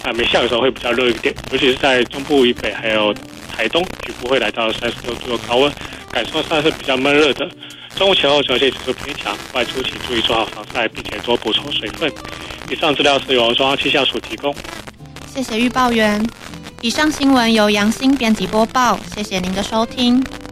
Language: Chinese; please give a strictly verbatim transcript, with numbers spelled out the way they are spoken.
那没下雨的时候会比较热一点，尤其是在中部以北还有台东，局部会来到三十六度的高温，感受上是比较闷热的。中午前后紫外线指数偏强，外出请注意做好防晒，并且多补充水分。以上资料是由中央气象署提供。 谢谢预报员。以上新闻由杨欣编辑播报，谢谢您的收听。